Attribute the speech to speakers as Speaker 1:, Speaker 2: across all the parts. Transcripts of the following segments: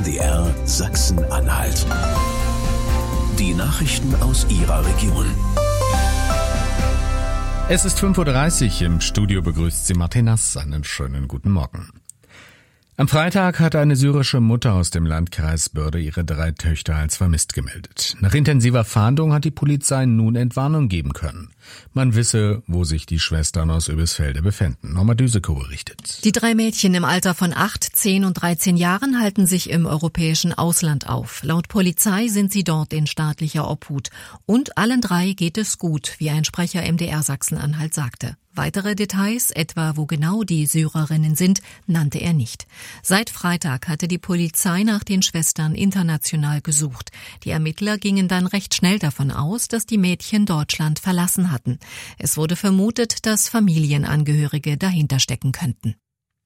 Speaker 1: MDR Sachsen-Anhalt. Die Nachrichten aus Ihrer Region.
Speaker 2: Es ist 5:30 Uhr. Im Studio begrüßt Sie Martin Nass. Einen schönen guten Morgen. Am Freitag hat eine syrische Mutter aus dem Landkreis Börde ihre 3 Töchter als vermisst gemeldet. Nach intensiver Fahndung hat die Polizei nun Entwarnung geben können. Man wisse, wo sich die Schwestern aus Oebisfelde befinden. Norma Düsekow berichtet.
Speaker 3: Die 3 Mädchen im Alter von 8, 10 und 13 Jahren halten sich im europäischen Ausland auf. Laut Polizei sind sie dort in staatlicher Obhut. Und allen 3 geht es gut, wie ein Sprecher MDR Sachsen-Anhalt sagte. Weitere Details, etwa wo genau die Syrerinnen sind, nannte er nicht. Seit Freitag hatte die Polizei nach den Schwestern international gesucht. Die Ermittler gingen dann recht schnell davon aus, dass die Mädchen Deutschland verlassen hatten. Es wurde vermutet, dass Familienangehörige dahinter stecken könnten.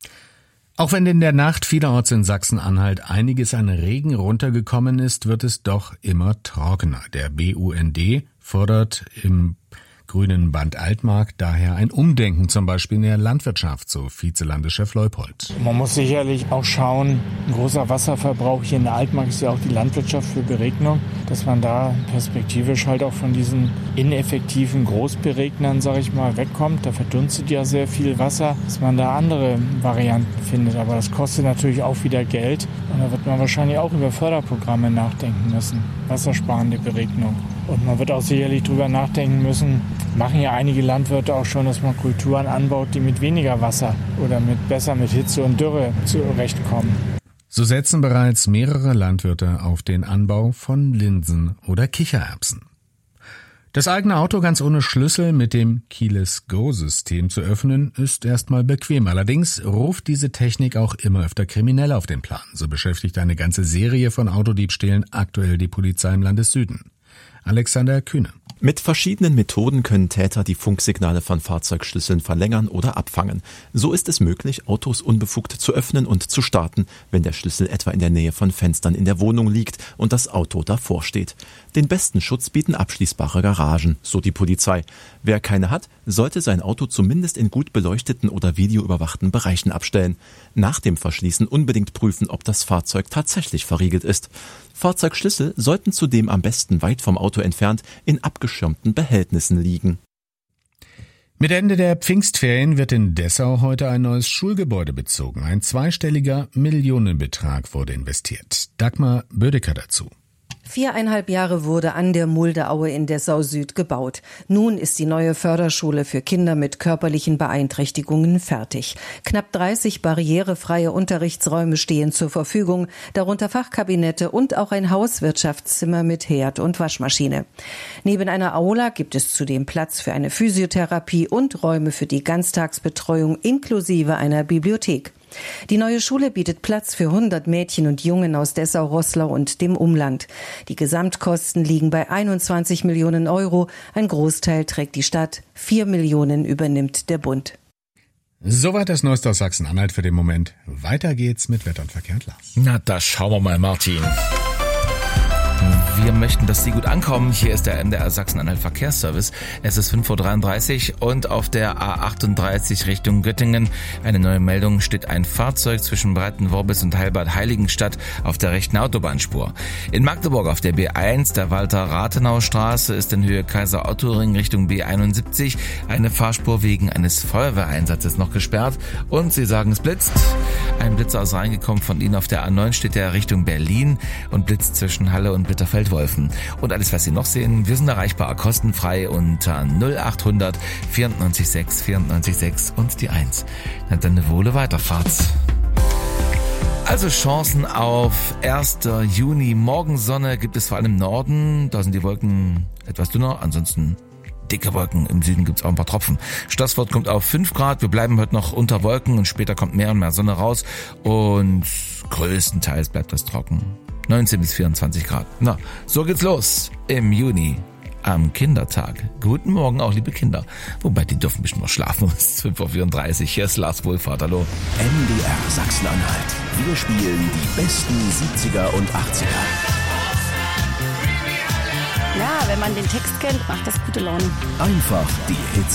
Speaker 2: Auch wenn in der Nacht vielerorts in Sachsen-Anhalt einiges an Regen runtergekommen ist, wird es doch immer trockener. Der BUND fordert im Grünen Band Altmark daher ein Umdenken, zum Beispiel in der Landwirtschaft, so Vizelandeschef Leupold.
Speaker 4: Man muss sicherlich auch schauen, ein großer Wasserverbrauch hier in der Altmark ist ja auch die Landwirtschaft für Beregnung, dass man da perspektivisch halt auch von diesen ineffektiven Großberegnern, sag ich mal, wegkommt. Da verdunstet ja sehr viel Wasser, dass man da andere Varianten findet. Aber das kostet natürlich auch wieder Geld und da wird man wahrscheinlich auch über Förderprogramme nachdenken müssen. Wassersparende Beregnung. Und man wird auch sicherlich drüber nachdenken müssen, machen ja einige Landwirte auch schon, dass man Kulturen anbaut, die mit weniger Wasser oder besser mit Hitze und Dürre zurechtkommen.
Speaker 2: So setzen bereits mehrere Landwirte auf den Anbau von Linsen oder Kichererbsen. Das eigene Auto ganz ohne Schlüssel mit dem Keyless-Go-System zu öffnen, ist erstmal bequem. Allerdings ruft diese Technik auch immer öfter Kriminelle auf den Plan. So beschäftigt eine ganze Serie von Autodiebstählen aktuell die Polizei im Landessüden. Alexander Kühne.
Speaker 5: Mit verschiedenen Methoden können Täter die Funksignale von Fahrzeugschlüsseln verlängern oder abfangen. So ist es möglich, Autos unbefugt zu öffnen und zu starten, wenn der Schlüssel etwa in der Nähe von Fenstern in der Wohnung liegt und das Auto davor steht. Den besten Schutz bieten abschließbare Garagen, so die Polizei. Wer keine hat, sollte sein Auto zumindest in gut beleuchteten oder videoüberwachten Bereichen abstellen. Nach dem Verschließen unbedingt prüfen, ob das Fahrzeug tatsächlich verriegelt ist. Fahrzeugschlüssel sollten zudem am besten weit vom Auto entfernt in abgeschirmten Behältnissen liegen.
Speaker 2: Mit Ende der Pfingstferien wird in Dessau heute ein neues Schulgebäude bezogen. Ein zweistelliger Millionenbetrag wurde investiert. Dagmar Bödecker dazu.
Speaker 6: 4,5 Jahre wurde an der Muldeaue in Dessau-Süd gebaut. Nun ist die neue Förderschule für Kinder mit körperlichen Beeinträchtigungen fertig. Knapp 30 barrierefreie Unterrichtsräume stehen zur Verfügung, darunter Fachkabinette und auch ein Hauswirtschaftszimmer mit Herd und Waschmaschine. Neben einer Aula gibt es zudem Platz für eine Physiotherapie und Räume für die Ganztagsbetreuung inklusive einer Bibliothek. Die neue Schule bietet Platz für 100 Mädchen und Jungen aus Dessau-Roßlau und dem Umland. Die Gesamtkosten liegen bei 21 Millionen Euro. Ein Großteil trägt die Stadt, 4 Millionen übernimmt der Bund.
Speaker 2: Soweit das Neueste aus Sachsen-Anhalt für den Moment. Weiter geht's mit Wetter und Verkehr und Lars.
Speaker 7: Na, da schauen wir mal, Martin. Wir möchten, dass Sie gut ankommen. Hier ist der MDR Sachsen-Anhalt Verkehrsservice. Es ist 5:33 Uhr und auf der A38 Richtung Göttingen. Eine neue Meldung: steht ein Fahrzeug zwischen Breitenworbis und Heilbad-Heiligenstadt auf der rechten Autobahnspur. In Magdeburg auf der B1, der Walter-Rathenau-Straße, ist in Höhe Kaiser-Otto-Ring Richtung B71 eine Fahrspur wegen eines Feuerwehreinsatzes noch gesperrt. Und Sie sagen, es blitzt. Ein Blitzer ist reingekommen von Ihnen auf der A9, steht der Richtung Berlin und blitzt zwischen Halle und Bitterfeld-Wolfen. Und alles, was Sie noch sehen, wir sind erreichbar kostenfrei unter 0800 94 6 94 6 und die 1. Na dann eine wohle Weiterfahrt. Also Chancen auf 1. Juni. Morgensonne gibt es vor allem im Norden. Da sind die Wolken etwas dünner, ansonsten dicke Wolken. Im Süden gibt's auch ein paar Tropfen. Stassfurt kommt auf 5 Grad. Wir bleiben heute noch unter Wolken und später kommt mehr und mehr Sonne raus. Und größtenteils bleibt das trocken. 19 bis 24 Grad. Na, so geht's los im Juni am Kindertag. Guten Morgen auch, liebe Kinder. Wobei, die dürfen bestimmt noch schlafen. Es ist 5:34 Uhr. Hier ist Lars Wohlfahrt. Hallo.
Speaker 1: MDR Sachsen-Anhalt. Wir spielen die besten 70er und 80er.
Speaker 8: Ja, wenn man den Text kennt, macht das gute Laune.
Speaker 1: Einfach die Hits